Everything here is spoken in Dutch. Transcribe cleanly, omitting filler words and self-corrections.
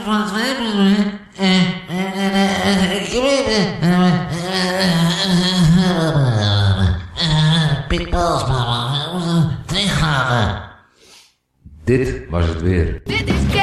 van 2 minuten. Piet Palsma, 3 graden. Dit was het weer. Dit is